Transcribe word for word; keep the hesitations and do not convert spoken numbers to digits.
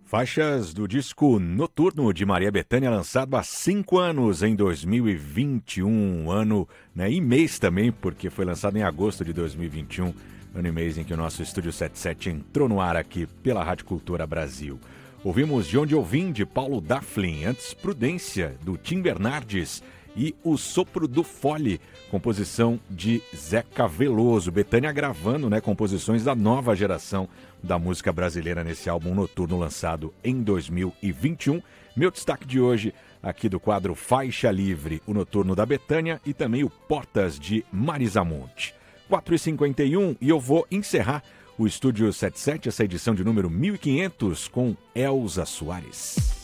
Faixas do disco Noturno de Maria Bethânia, lançado há cinco anos, em dois mil e vinte e um, ano, né, e mês também, porque foi lançado em agosto de dois mil e vinte e um, ano e mês em que o nosso Estúdio setenta e sete entrou no ar aqui pela Rádio Cultura Brasil. Ouvimos De Onde Eu Vim, de Paulo Daflin, antes Prudência, do Tim Bernardes, e O Sopro do Fole, composição de Zeca Veloso. Bethânia gravando, né, composições da nova geração da música brasileira nesse álbum Noturno, lançado em dois mil e vinte e um. Meu destaque de hoje, aqui do quadro Faixa Livre, o Noturno da Bethânia e também o Portas de Marisa Monte. quatro e cinquenta e um, e eu vou encerrar o Estúdio setenta e sete, essa edição de número mil e quinhentos, com Elza Soares.